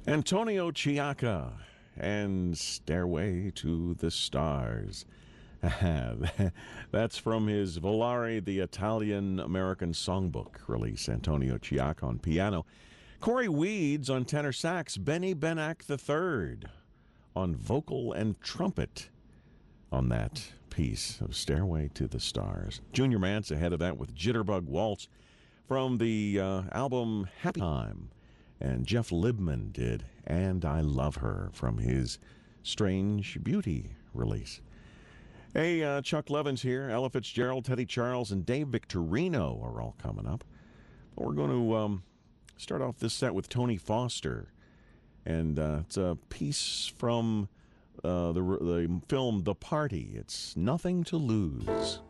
Antonio Chiacca and Stairway to the Stars. That's from his Volare, the Italian-American songbook release. Antonio Chiacca on piano. Corey Weeds on tenor sax. Benny Benack III on vocal and trumpet on that piece of Stairway to the Stars. Junior Mance ahead of that with Jitterbug Waltz from the album Happy Time. And Jeff Libman did And I Love Her from his Strange Beauty release. Hey, Chuck Levins here. Ella Fitzgerald, Teddy Charles, and Dave Victorino are all coming up. But we're going to start off this set with Tony Foster. And it's a piece from the film The Party. It's Nothing to Lose.